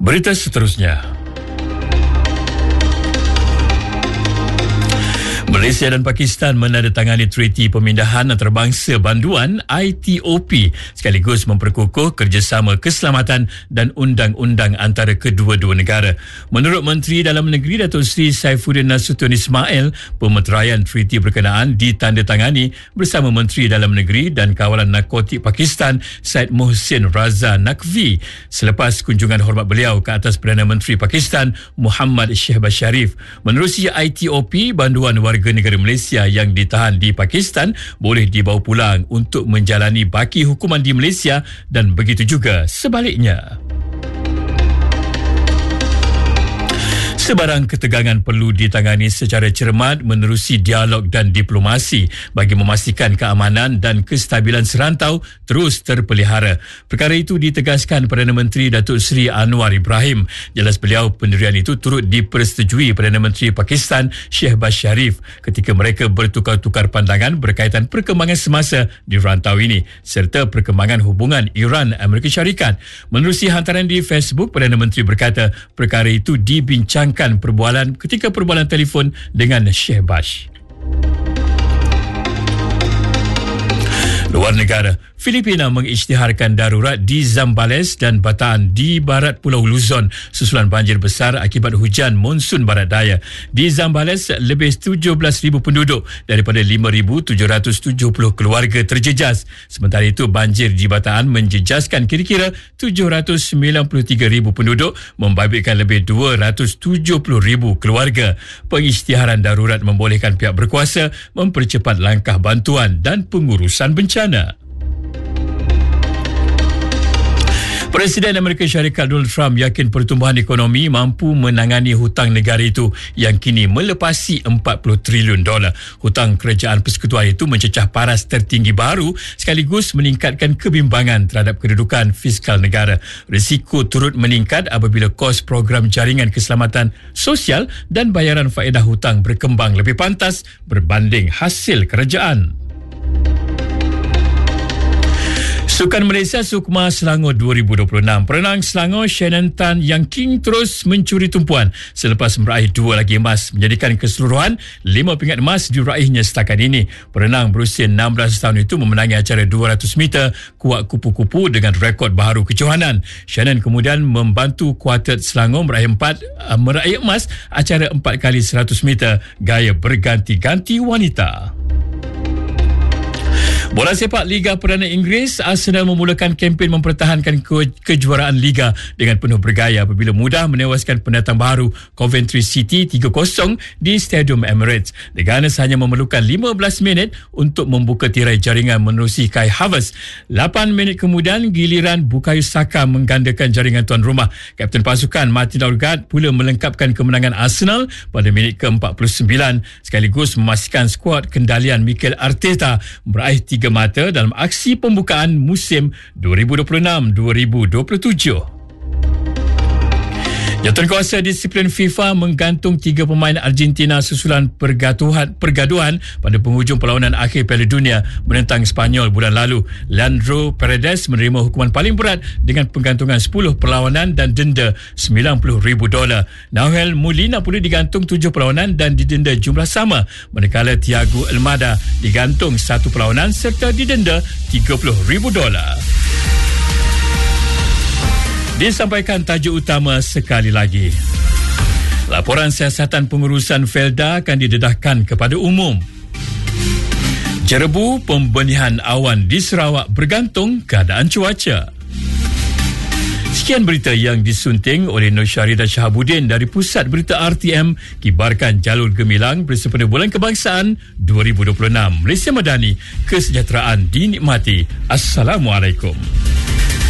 Berita seterusnya. Malaysia dan Pakistan menandatangani Treaty Pemindahan Antarabangsa Banduan ITOP sekaligus memperkukuh kerjasama keselamatan dan undang-undang antara kedua-dua negara. Menurut Menteri Dalam Negeri Datuk Seri Saifuddin Nasution Ismail, pemeteraian treaty berkenaan ditandatangani bersama Menteri Dalam Negeri dan Kawalan Narkotik Pakistan Syed Mohsin Raza Naqvi selepas kunjungan hormat beliau ke atas Perdana Menteri Pakistan Muhammad Shehbaz Sharif. Menerusi ITOP, banduan warga negara Malaysia yang ditahan di Pakistan boleh dibawa pulang untuk menjalani baki hukuman di Malaysia dan begitu juga sebaliknya. Sebarang ketegangan perlu ditangani secara cermat menerusi dialog dan diplomasi bagi memastikan keamanan dan kestabilan serantau terus terpelihara. Perkara itu ditegaskan Perdana Menteri Datuk Seri Anwar Ibrahim. Jelas beliau pendirian itu turut dipersetujui Perdana Menteri Pakistan Shehbaz Sharif ketika mereka bertukar-tukar pandangan berkaitan perkembangan semasa di rantau ini serta perkembangan hubungan Iran-Amerika Syarikat. Menerusi hantaran di Facebook, Perdana Menteri berkata perkara itu dibincangkan ketika perbualan telefon dengan Shehbaz. Luar negara, Filipina mengisytiharkan darurat di Zambales dan Bataan di barat Pulau Luzon susulan banjir besar akibat hujan monsun barat daya. Di Zambales, lebih 17,000 penduduk daripada 5,770 keluarga terjejas. Sementara itu, banjir di Bataan menjejaskan kira-kira 793,000 penduduk, membabitkan lebih 270,000 keluarga. Pengisytiharan darurat membolehkan pihak berkuasa mempercepat langkah bantuan dan pengurusan bencana. Presiden Amerika Syarikat Donald Trump yakin pertumbuhan ekonomi mampu menangani hutang negara itu yang kini melepasi $40 triliun. Hutang kerajaan persekutuan itu mencecah paras tertinggi baru sekaligus meningkatkan kebimbangan terhadap kedudukan fiskal negara. Risiko turut meningkat apabila kos program jaringan keselamatan sosial dan bayaran faedah hutang berkembang lebih pantas berbanding hasil kerajaan. Sukan Malaysia Sukma Selangor 2026. Perenang Selangor Shannon Tan Yang King terus mencuri tumpuan selepas meraih 2 lagi emas, menjadikan keseluruhan 5 pingat emas diraihnya setakat ini. Perenang berusia 16 tahun itu memenangi acara 200 meter kuat kupu-kupu dengan rekod baharu kejohanan. Shannon kemudian membantu kuartet Selangor meraih emas acara 4x100 meter gaya berganti-ganti wanita. Bola sepak Liga Perdana Inggeris, Arsenal memulakan kempen mempertahankan kejuaraan Liga dengan penuh bergaya apabila mudah menewaskan pendatang baru Coventry City 3-0 di Stadium Emirates. The Gunners hanya memerlukan 15 minit untuk membuka tirai jaringan menerusi Kai Havertz. 8 minit kemudian, giliran Bukayo Saka menggandakan jaringan tuan rumah. Kapten pasukan Martin Odegaard pula melengkapkan kemenangan Arsenal pada minit ke-49 sekaligus memastikan skuad kendalian Mikel Arteta meraih 3 mata dalam aksi pembukaan musim 2026-2027. Jawatankuasa Disiplin FIFA menggantung 3 pemain Argentina susulan pergaduhan pada penghujung perlawanan akhir Piala Dunia menentang Sepanyol bulan lalu. Leandro Paredes menerima hukuman paling berat dengan penggantungan 10 perlawanan dan denda $90,000. Nahuel Molina pula digantung 7 perlawanan dan didenda jumlah sama, manakala Thiago Almada digantung 1 perlawanan serta didenda $30,000. Disampaikan tajuk utama sekali lagi. Laporan siasatan pengurusan Felda akan didedahkan kepada umum. Jerebu pembenihan awan di Sarawak bergantung keadaan cuaca. Sekian berita yang disunting oleh Nur Syahridah Shahabuddin dari Pusat Berita RTM, kibarkan jalur gemilang bersempena Bulan Kebangsaan 2026. Malaysia Madani, kesejahteraan dinikmati. Assalamualaikum.